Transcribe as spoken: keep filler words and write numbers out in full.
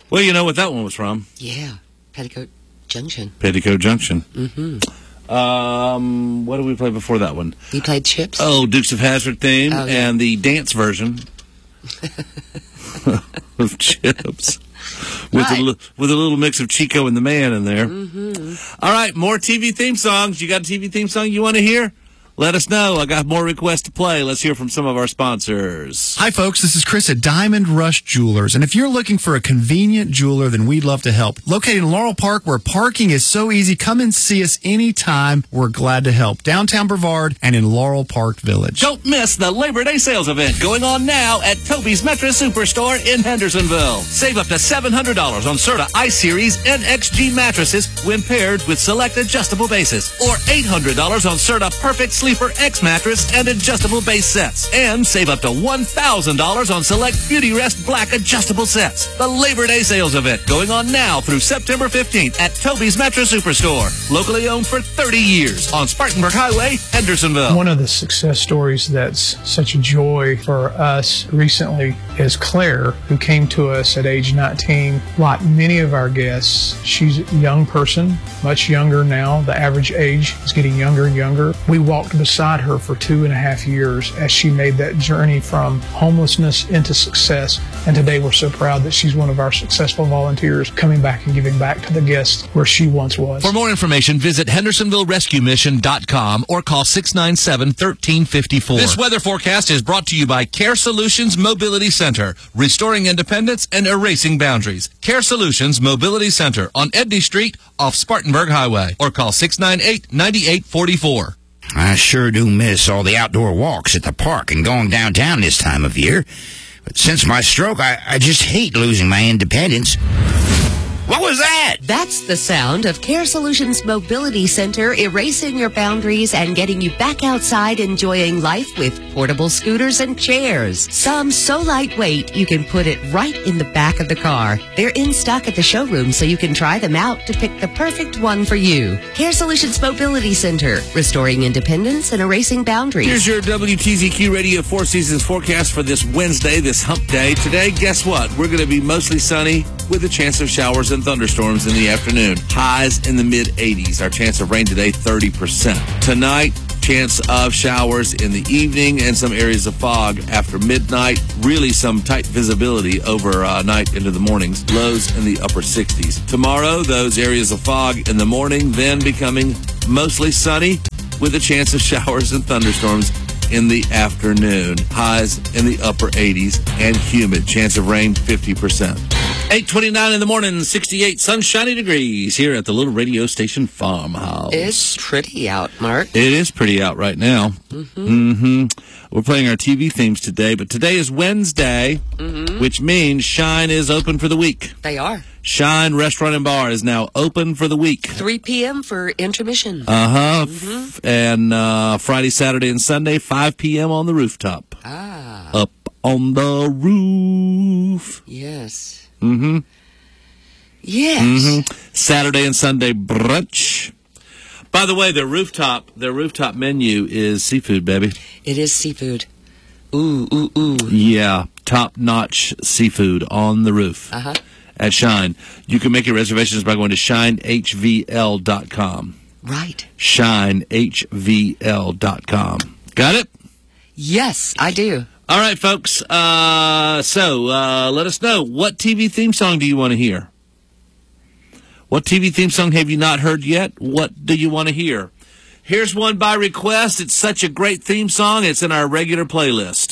Well, you know what that one was from? Yeah, Petticoat Junction. Petticoat Junction. Mm-hmm. Um, what did we play before that one? We played Chips. Oh, Dukes of Hazzard theme oh, yeah. and the dance version of Chips. With, right. a, with a little mix of Chico and the Man in there. Mm-hmm. All right, more T V theme songs. You got a T V theme song you want to hear? Let us know. I got more requests to play. Let's hear from some of our sponsors. Hi, folks. This is Chris at Diamond Rush Jewelers. And if you're looking for a convenient jeweler, then we'd love to help. Located in Laurel Park, where parking is so easy, come and see us anytime. We're glad to help. Downtown Brevard and in Laurel Park Village. Don't miss the Labor Day sales event going on now at Toby's Mattress Superstore in Hendersonville. Save up to seven hundred dollars on Serta I-Series N X G mattresses when paired with select adjustable bases. Or eight hundred dollars on Serta Perfect Sleeper X mattress and adjustable base sets. And save up to one thousand dollars on select Beauty Rest Black adjustable sets. The Labor Day sales event going on now through September fifteenth at Toby's Mattress Superstore. Locally owned for thirty years on Spartanburg Highway, Hendersonville. One of the success stories that's such a joy for us recently is Claire, who came to us at age nineteen. Like many of our guests, she's a young person, much younger now. The average age is getting younger and younger. We walked beside her for two and a half years as she made that journey from homelessness into success. And today we're so proud that she's one of our successful volunteers coming back and giving back to the guests where she once was. For more information, visit hendersonville rescue mission dot com or call six nine seven, one three five four. This weather forecast is brought to you by Care Solutions Mobility Center, restoring independence and erasing boundaries. Care Solutions Mobility Center on Edney Street off Spartanburg Highway, or call six nine eight, nine eight four four. I sure do miss all the outdoor walks at the park and going downtown this time of year. But since my stroke, I, I just hate losing my independence. What was that? That's the sound of Care Solutions Mobility Center erasing your boundaries and getting you back outside enjoying life with portable scooters and chairs. Some so lightweight you can put it right in the back of the car. They're in stock at the showroom so you can try them out to pick the perfect one for you. Care Solutions Mobility Center, restoring independence and erasing boundaries. Here's your W T Z Q Radio Four Seasons forecast for this Wednesday, this hump day. Today, guess what? We're going to be mostly sunny with a chance of showers and thunderstorms in the afternoon. Highs in the mid eighties. Our chance of rain today, thirty percent. Tonight, chance of showers in the evening and some areas of fog after midnight. Really some tight visibility over uh, night into the mornings. Lows in the upper sixties. Tomorrow, those areas of fog in the morning, then becoming mostly sunny with a chance of showers and thunderstorms in the afternoon. Highs in the upper eighties and humid. Chance of rain, fifty percent. eight twenty-nine in the morning, sixty-eight sunshiny degrees here at the little radio station farmhouse. It's pretty out, Mark. It is pretty out right now. Mm-hmm. Mm-hmm. We're playing our T V themes today, but today is Wednesday, mm-hmm. which means Shine is open for the week. They are. Shine Restaurant and Bar is now open for the week. three p.m. for intermission. Uh-huh. Mm-hmm. And uh, Friday, Saturday, and Sunday, five p.m. on the rooftop. Ah. Up on the roof. Yes. Mm-hmm. Yes. Mm-hmm. Saturday and Sunday brunch. By the way, their rooftop, their rooftop menu is seafood, baby. It is seafood. Ooh, ooh, ooh. Yeah, top-notch seafood on the roof. Uh-huh. At Shine. You can make your reservations by going to shine h v l dot com. Right. shine h v l dot com. Got it? Yes, I do. All right, folks. Uh, so, uh, let us know. What T V theme song do you want to hear? What T V theme song have you not heard yet? What do you want to hear? Here's one by request. It's such a great theme song. It's in our regular playlist.